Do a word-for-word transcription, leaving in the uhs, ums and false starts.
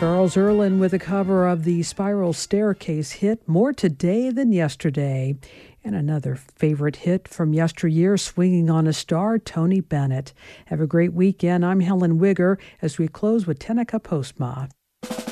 Charles Earland with a cover of the Spiral Staircase hit, More Today Than Yesterday. And another favorite hit from yesteryear, Swinging on a Star, Tony Bennett. Have a great weekend. I'm Helen Wigger as we close with Tenica Postma.